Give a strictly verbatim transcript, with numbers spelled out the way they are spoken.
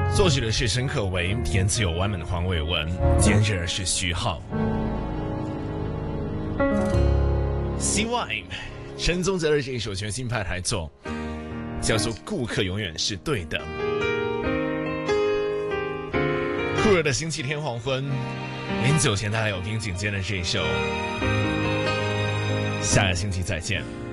作曲的是申可为，填词有湾本黄伟文，监制的是徐浩。C Y 陈宗泽的这一首全新派台作，叫做《顾客永远是对的》。酷热的星期天黄昏，临走前大家有听紧接着这一首，下个星期再见。